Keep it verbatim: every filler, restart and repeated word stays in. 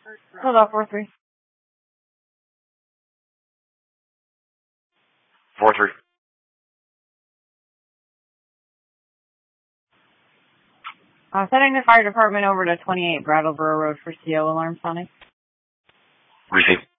Hold on, four three. Four three. Uh, sending the fire department over to twenty-eight Brattleboro Road for C O alarm sounding. Receive.